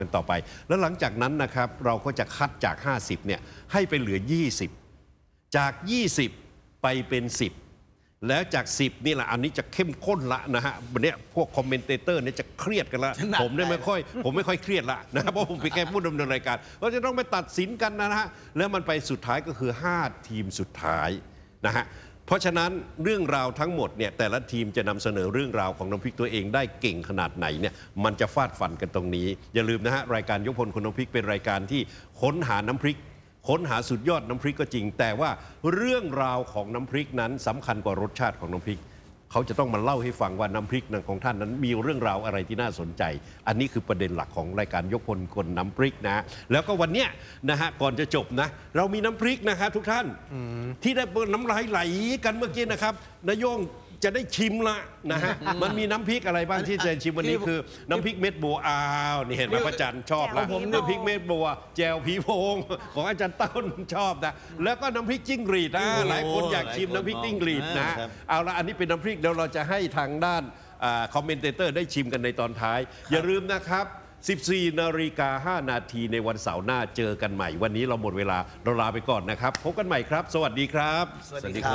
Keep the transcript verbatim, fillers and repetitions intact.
กันต่อไปแล้วหลังจากนั้นนะครับเราก็จะคัดจากห้าสิบเนี่ยให้ไปเหลือยี่สิบจากยี่สิบไปเป็นสิบแล้วจากสิบนี่แหละอันนี้จะเข้มข้นละนะฮะวันนี้พวกคอมเมนเตเตอร์เนี่ยจะเครียดกันละผมเนี่ยไม่ค่อยผมไม่ค่อยเครียดละนะครับเพราะผมเป็นแค่ผู้ดำเนินรายการเราจะต้องไปตัดสินกันนะฮะแล้วมันไปสุดท้ายก็คือห้าทีมสุดท้ายนะฮะเพราะฉะนั้นเรื่องราวทั้งหมดเนี่ยแต่ละทีมจะนำเสนอเรื่องราวของน้ำพริกตัวเองได้เก่งขนาดไหนเนี่ยมันจะฟาดฟันกันตรงนี้อย่าลืมนะฮะรายการยกพลคนน้ำพริกเป็นรายการที่ค้นหาน้ำพริกค้นหาสุดยอดน้ำพริกก็จริงแต่ว่าเรื่องราวของน้ำพริกนั้นสำคัญกว่ารสชาติของน้ำพริกเขาจะต้องมาเล่าให้ฟังว่าน้ำพริกของท่านนั้นมีเรื่องราวอะไรที่น่าสนใจอันนี้คือประเด็นหลักของรายการยกพลคนน้ำพริกนะแล้วก็วันเนี้ยนะฮะก่อนจะจบนะเรามีน้ำพริกนะฮะทุกท่านที่ได้น้ำลายไหลกันเมื่อกี้นะครับนายโยงจะได้ชิมละนะฮะมันมีน้ำพริกอะไรบ้างที่จะชิมวันนี้คือน้ำพริกเม็ดบัวอ้าวนี่เห็นไหมพระอาจารย์ชอบละน้ำพริกเม็ดบัวแจวผีโพงของอาจารย์ต้นชอบนะแล้วก็น้ำพริกจิ้งหรีดนะหลายคนอยากชิมน้ำพริกจิ้งหรีดนะเอาละอันนี้เป็นน้ำพริกเดี๋ยวเราจะให้ทางด้านคอมเมนเตเตอร์ได้ชิมกันในตอนท้ายอย่าลืมนะครับสิบสี่นาฬิกาห้านาทีในวันเสาร์หน้าเจอกันใหม่วันนี้เราหมดเวลาเราลาไปก่อนนะครับพบกันใหม่ครับสวัสดีครับสวัสดีครับ